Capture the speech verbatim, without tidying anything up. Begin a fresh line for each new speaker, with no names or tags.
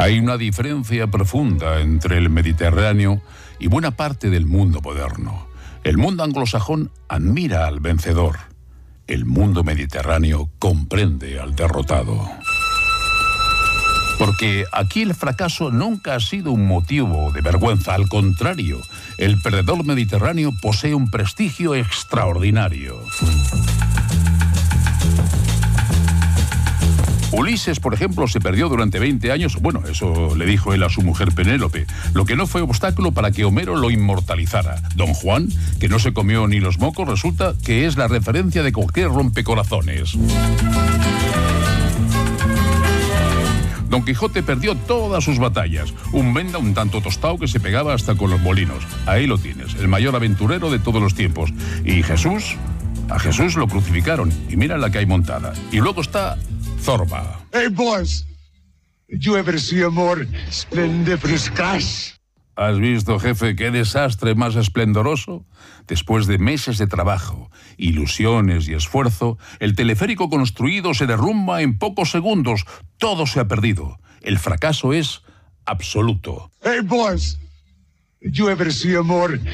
Hay una diferencia profunda entre el Mediterráneo y buena parte del mundo moderno. El mundo anglosajón admira al vencedor. El mundo mediterráneo comprende al derrotado. Porque aquí el fracaso nunca ha sido un motivo de vergüenza. Al contrario, el perdedor mediterráneo posee un prestigio extraordinario. Ulises, por ejemplo, se perdió durante veinte años. Bueno, eso le dijo él a su mujer Penélope, lo que no fue obstáculo para que Homero lo inmortalizara. Don Juan, que no se comió ni los mocos, resulta que es la referencia de cualquier rompecorazones. Don Quijote perdió todas sus batallas. Un venda un tanto tostado que se pegaba hasta con los molinos. Ahí lo tienes, el mayor aventurero de todos los tiempos. Y Jesús, a Jesús lo crucificaron. Y mira la que hay montada. Y luego está Zorba.
Hey, boys. Did you ever see a more splendiferous crash?
¿Has visto, jefe, qué desastre más esplendoroso? Después de meses de trabajo, ilusiones y esfuerzo, el teleférico construido se derrumba en pocos segundos. Todo se ha perdido. El fracaso es absoluto.
Hey, boys. Did you ever see a more